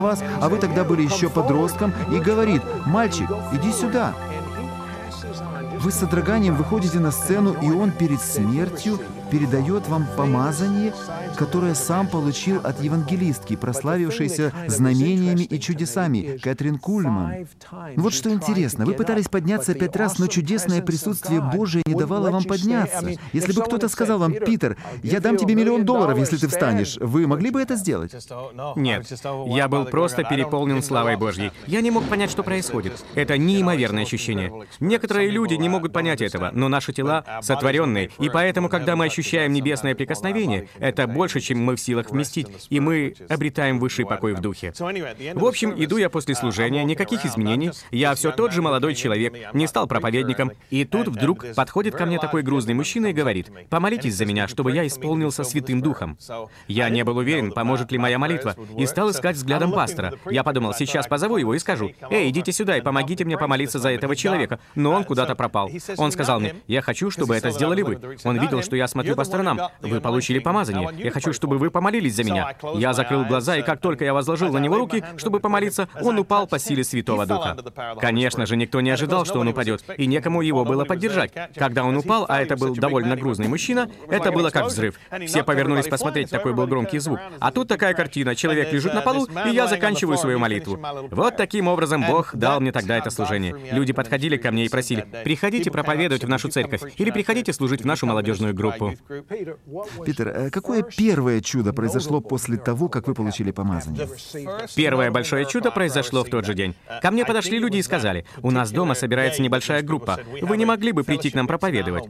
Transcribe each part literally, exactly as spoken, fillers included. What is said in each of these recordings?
вас, а вы тогда были еще подростком, и говорит: «Мальчик, иди сюда». Вы с содроганием выходите на сцену, и он перед смертью передает вам помазание, которое сам получил от евангелистки, прославившейся знамениями и чудесами, Кэтрин Кульман. Вот что интересно, вы пытались подняться пять раз, но чудесное присутствие Божие не давало вам подняться. Если бы кто-то сказал вам: «Питер, я дам тебе миллион долларов, если ты встанешь», вы могли бы это сделать? Нет, я был просто переполнен славой Божьей. Я не мог понять, что происходит. Это неимоверное ощущение. Некоторые люди не могут понять этого, но наши тела сотворенные, и поэтому, когда мы ощущаем небесное прикосновение, это больше, чем мы в силах вместить, и мы обретаем высший покой в духе. В общем, иду я после служения, никаких изменений, я все тот же молодой человек, не стал проповедником, и тут вдруг подходит ко мне такой грузный мужчина и говорит: «Помолитесь за меня, чтобы я исполнился Святым Духом». Я не был уверен, поможет ли моя молитва, и стал искать взглядом пастора. Я подумал, сейчас позову его и скажу: «Эй, идите сюда и помогите мне помолиться за этого человека», но он куда-то пропал. Он сказал мне: «Я хочу, чтобы это сделали вы». Он видел, что я смотрю по сторонам. «Вы получили помазание. Я хочу, чтобы вы помолились за меня». Я закрыл глаза, и как только я возложил на него руки, чтобы помолиться, он упал по силе Святого Духа. Конечно же, никто не ожидал, что он упадет, и некому его было поддержать. Когда он упал, а это был довольно грузный мужчина, это было как взрыв. Все повернулись посмотреть, такой был громкий звук. А тут такая картина: человек лежит на полу, и я заканчиваю свою молитву. Вот таким образом Бог дал мне тогда это служение. Люди подходили ко мне и просили: «Приходите проповедовать в нашу церковь» или «Приходите служить в нашу молодежную группу». Питер, какое первое чудо произошло после того, как вы получили помазание? Первое большое чудо произошло в тот же день. Ко мне подошли люди и сказали: «У нас дома собирается небольшая группа. Вы не могли бы прийти к нам проповедовать?»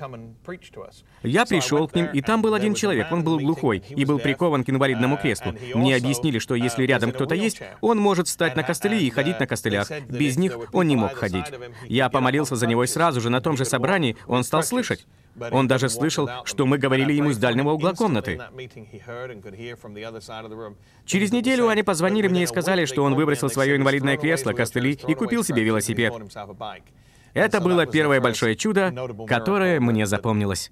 Я пришел к ним, и там был один человек, он был глухой и был прикован к инвалидному креслу. Мне объяснили, что если рядом кто-то есть, он может встать на костыли и ходить на костылях. Без них он не мог ходить. Я помолился за него, и сразу же на том же собрании он стал слышать. Он даже слышал, что мы говорили ему с дальнего угла комнаты. Через неделю они позвонили мне и сказали, что он выбросил свое инвалидное кресло, костыли и купил себе велосипед. Это было первое большое чудо, которое мне запомнилось.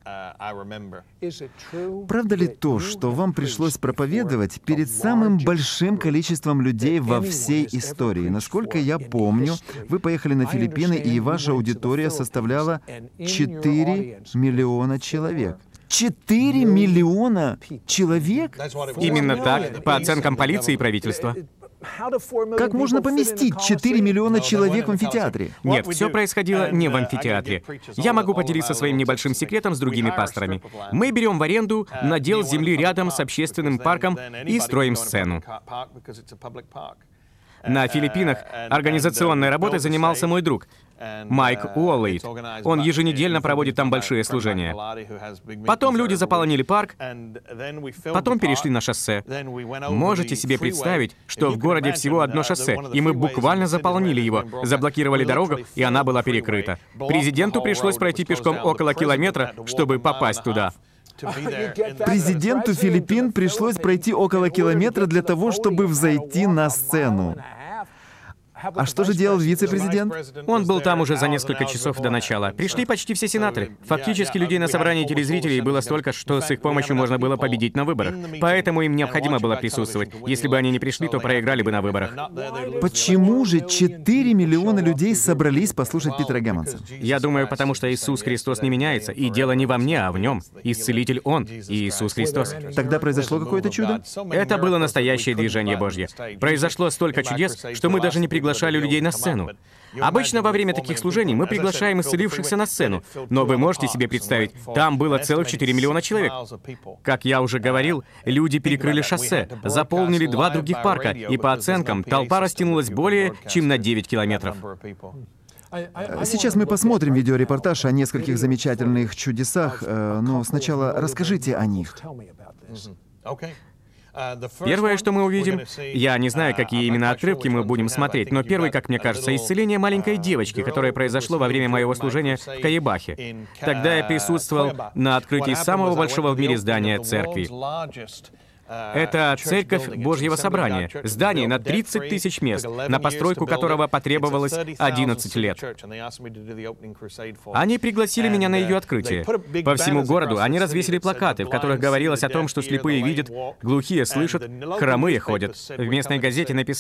Правда ли то, что вам пришлось проповедовать перед самым большим количеством людей во всей истории? Насколько я помню, вы поехали на Филиппины, и ваша аудитория составляла четыре миллиона человек. четыре миллиона человек? Именно так, по оценкам полиции и правительства. Как можно поместить четыре миллиона человек в амфитеатре? Нет, все происходило не в амфитеатре. Я могу поделиться своим небольшим секретом с другими пасторами. Мы берем в аренду надел земли рядом с общественным парком и строим сцену. На Филиппинах организационной работой занимался мой друг Майк Уоллейт. Он еженедельно проводит там большие служения. Потом люди заполонили парк, потом перешли на шоссе. Можете себе представить, что в городе всего одно шоссе, и мы буквально заполонили его, заблокировали дорогу, и она была перекрыта. Президенту пришлось пройти пешком около километра, чтобы попасть туда. Президенту Филиппин пришлось пройти около километра для того, чтобы взойти на сцену. А что же делал вице-президент? Он был там уже за несколько часов до начала. Пришли почти все сенаторы. Фактически людей на собрании телезрителей было столько, что с их помощью можно было победить на выборах. Поэтому им необходимо было присутствовать. Если бы они не пришли, то проиграли бы на выборах. Почему же четыре миллиона людей собрались послушать Питера Гэммонса? Я думаю, потому что Иисус Христос не меняется, и дело не во мне, а в Нем. Исцелитель Он, Иисус Христос. Тогда произошло какое-то чудо? Это было настоящее движение Божье. Произошло столько чудес, что мы даже не приглашали людей на сцену. Обычно во время таких служений мы приглашаем исцелившихся на сцену, но вы можете себе представить, там было целых четыре миллиона человек. Как я уже говорил, люди перекрыли шоссе, заполнили два других парка, и по оценкам толпа растянулась более чем на девять километров. Сейчас мы посмотрим видеорепортаж о нескольких замечательных чудесах, но сначала расскажите о них. Первое, что мы увидим, я не знаю, какие именно отрывки мы будем смотреть, но первый, как мне кажется, исцеление маленькой девочки, которое произошло во время моего служения в Каебахе. Тогда я присутствовал на открытии самого большого в мире здания церкви. Это Церковь Божьего Собрания, здание на тридцать тысяч мест, на постройку которого потребовалось одиннадцать лет. Они пригласили меня на ее открытие. По всему городу они развесили плакаты, в которых говорилось о том, что слепые видят, глухие слышат, хромые ходят. В местной газете написали,